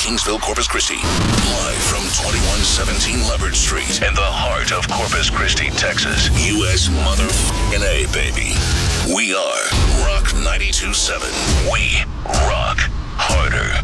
Kingsville, Corpus Christi. Live from 2117 Leopard Street in the heart of Corpus Christi, Texas. U.S. motherfucking A, baby. We are Rock 92.7. We rock harder.